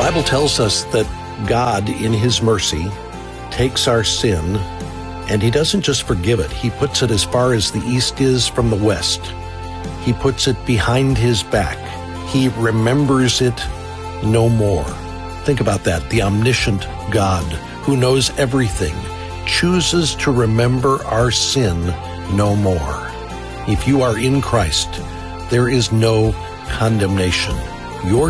Bible tells us that God, in His mercy, takes our sin, and He doesn't just forgive it. He puts it as far as the east is from the west. He puts it behind His back. He remembers it no more. Think about that. The omniscient God, who knows everything, chooses to remember our sin no more. If you are in Christ, there is no condemnation.